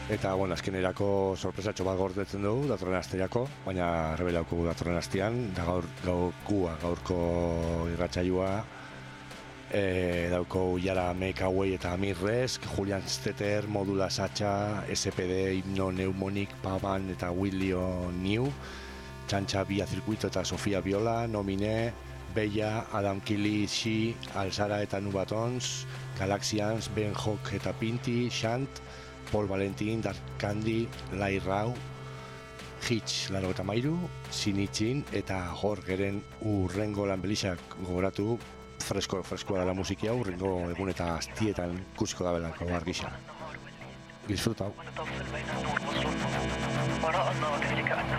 Eta, bueno, azkenerako sorpresatxo bat gordetzen dugu, datorren asteako, baina rebelauko datorren astean, da gaurko irratsaioa, dauko Jara Mekaway eta Amir Resk, Julian Stetter, Modula Sacha, SPD, Himno Neumonic, Pavan eta Willio New, Txantxa Bia Zirkuito eta Sofia Viola, Nomine, Bella, Adam Kili, Shi, Alzara eta Nubatons, Galaxians, Ben Hock eta Pinti, Shant, Paul Valentin, Dark Candy, Lai Rau, Hitch, Laro eta Mairu, Sinitxin eta Jorgeren urrengo lanbelixak gogoratu, freskoa dela musiki hau, urrengo egun eta astietan ikusiko da belako argisa. Disfrutau.